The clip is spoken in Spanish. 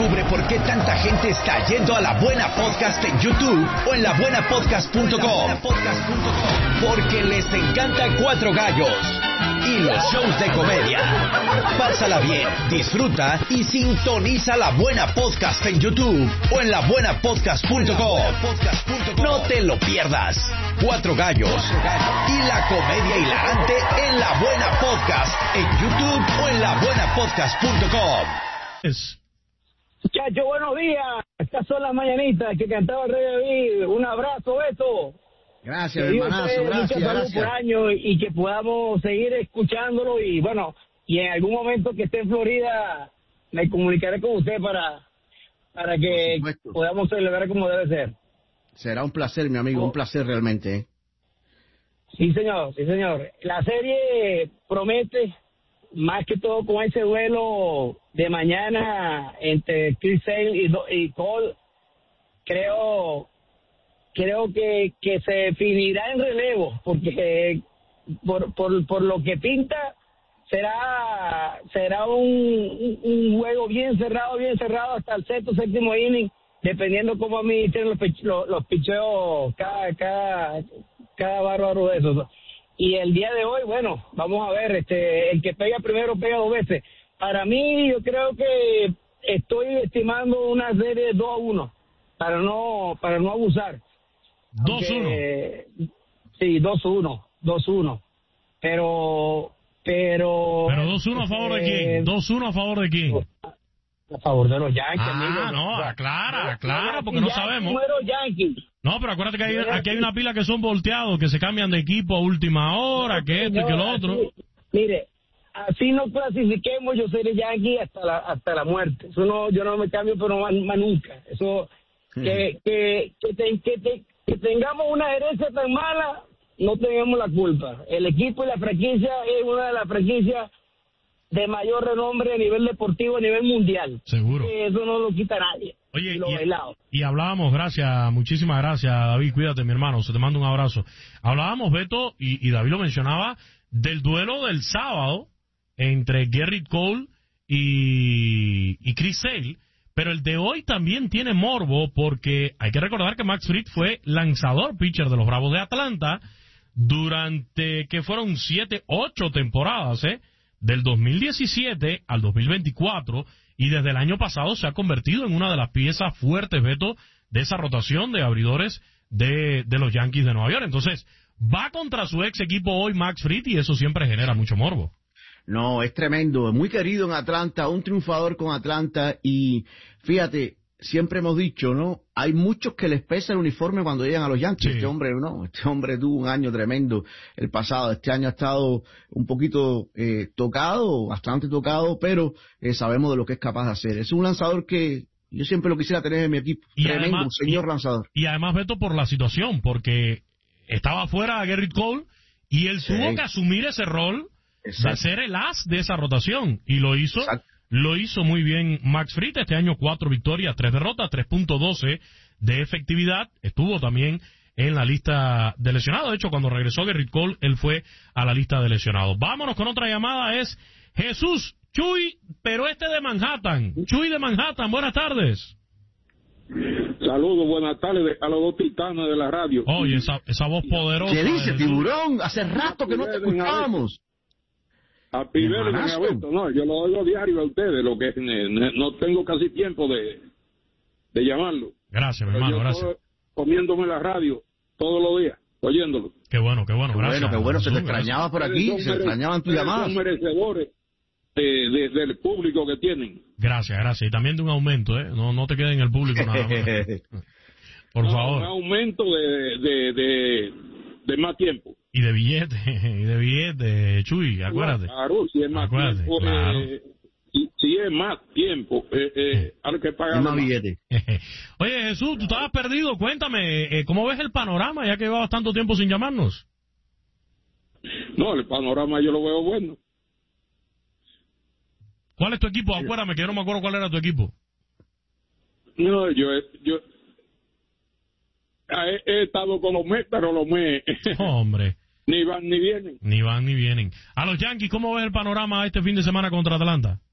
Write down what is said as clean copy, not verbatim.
Descubre por qué tanta gente está yendo a La Buena Podcast en YouTube o en labuenapodcast.com. Porque les encanta Cuatro Gallos y los shows de comedia. Pásala bien, disfruta y sintoniza La Buena Podcast en YouTube o en labuenapodcast.com. No te lo pierdas. Cuatro Gallos y la comedia hilarante en La Buena Podcast en YouTube o en labuenapodcast.com. Muchachos, buenos días. Estas son las mañanitas que cantaba el Rey David. Un abrazo, Beto. Gracias, hermanazo, gracias. Por año y que podamos seguir escuchándolo y bueno, y en algún momento que esté en Florida me comunicaré con usted para que podamos celebrar como debe ser. Será un placer, mi amigo, un placer realmente, ¿eh? Sí, señor, sí, señor. La serie promete, más que todo con ese duelo de mañana entre Chris Sale y Cole. Creo que se definirá en relevo, porque por lo que pinta será un juego bien cerrado hasta el sexto, séptimo inning, dependiendo cómo administren los picheos cada bárbaro de esos. Y el día de hoy, bueno, vamos a ver, el que pega primero pega dos veces. Para mí, yo creo que estoy estimando una serie 2-1, para no abusar. 2-1. Sí, 2-1. Pero 2-1 a favor de quién? 2-1 a favor de quién? A favor de los Yankees, amigo. No, aclara, porque no sabemos. No, pero acuérdate que aquí hay una pila que son volteados, que se cambian de equipo a última hora, que esto y que lo otro. Mire, así no clasifiquemos, yo seré Yankee hasta la muerte. Eso no, yo no me cambio, pero más nunca. Eso, que tengamos una herencia tan mala, no tenemos la culpa. El equipo y la franquicia es una de las franquicias de mayor renombre a nivel deportivo, a nivel mundial. Seguro. Eso no lo quita nadie. Oye, y hablábamos, muchísimas gracias, David, cuídate, mi hermano, se te manda un abrazo. Hablábamos, Beto, y David lo mencionaba, del duelo del sábado entre Gerrit Cole y Chris Sale, pero el de hoy también tiene morbo, porque hay que recordar que Max Fried fue lanzador pitcher de los Bravos de Atlanta durante, que fueron 7, 8 temporadas, del 2017 al 2024, y desde el año pasado se ha convertido en una de las piezas fuertes, Beto, de esa rotación de abridores de los Yankees de Nueva York. Entonces, va contra su ex equipo hoy Max Fried, y eso siempre genera mucho morbo. No, es tremendo, muy querido en Atlanta, un triunfador con Atlanta, y fíjate, siempre hemos dicho, ¿no? Hay muchos que les pesa el uniforme cuando llegan a los Yankees. Sí. Este hombre tuvo un año tremendo el pasado. Este año ha estado un poquito tocado, bastante tocado, pero sabemos de lo que es capaz de hacer. Es un lanzador que yo siempre lo quisiera tener en mi equipo. Y tremendo, además, señor lanzador. Y además, Beto, por la situación, porque estaba fuera Gerrit Cole y él tuvo que asumir ese rol. Exacto. De ser el as de esa rotación, y lo hizo. Exacto. Lo hizo muy bien Max Fried. Este año 4 victorias, 3 derrotas, 3.12 de efectividad. Estuvo también en la lista de lesionados. De hecho, cuando regresó Gerrit Cole, él fue a la lista de lesionados. Vámonos con otra llamada. Es Jesús Chuy, pero de Manhattan. Chuy de Manhattan, buenas tardes. Saludos, buenas tardes a los dos titanes de la radio. Oye, esa voz poderosa. ¿Qué dice, Tiburón? Hace rato que no te escuchábamos. A Pibel y a Beto, no, yo lo oigo diario a ustedes, lo que no tengo casi tiempo de llamarlo. Gracias, mi hermano, gracias. Comiéndome la radio todos los días, oyéndolo. Qué bueno, gracias. Qué bueno, se te extrañaba por aquí, se extrañaban tus llamadas. Son merecedores del público que tienen. Gracias, y también de un aumento, no te quedes en el público nada más. Por favor. Un aumento de más tiempo. Y de billete, Chuy, acuérdate. Claro, si es más tiempo, claro. Si es más tiempo, hay que pagar más billete. Oye, Jesús, tú estabas perdido, cuéntame, ¿cómo ves el panorama ya que llevabas tanto tiempo sin llamarnos? No, el panorama yo lo veo bueno. ¿Cuál es tu equipo? Acuérdame que yo no me acuerdo cuál era tu equipo. No, yo he estado con los Mets, pero los Mets... Hombre. Ni van ni vienen. Ni van ni vienen. A los Yankees, ¿cómo ves el panorama este fin de semana contra Atlanta?